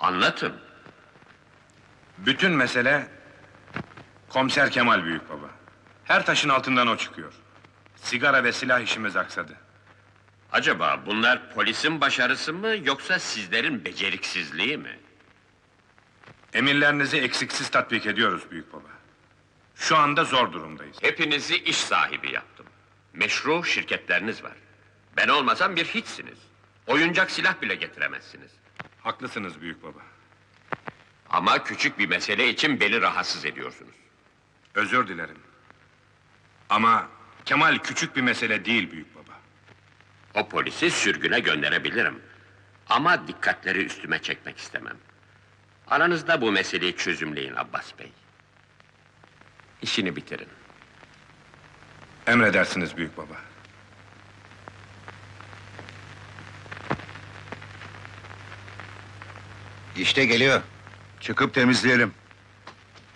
Anlatın. Bütün mesele... Komiser Kemal büyükbaba. Her taşın altından o çıkıyor. Sigara ve silah işimiz aksadı. Acaba bunlar polisin başarısı mı, yoksa sizlerin beceriksizliği mi? Emirlerinizi eksiksiz tatbik ediyoruz büyükbaba. Şu anda zor durumdayız. Hepinizi iş sahibi yaptım. Meşru şirketleriniz var. Ben olmasam bir hiçsiniz. Oyuncak silah bile getiremezsiniz. Haklısınız büyükbaba. Ama küçük bir mesele için beni rahatsız ediyorsunuz. Özür dilerim. Ama Kemal küçük bir mesele değil büyükbaba. O polisi sürgüne gönderebilirim. Ama dikkatleri üstüme çekmek istemem. Aranızda bu meseleyi çözümleyin Abbas Bey. İşini bitirin. Emredersiniz büyükbaba. İşte geliyor. Çıkıp temizleyelim.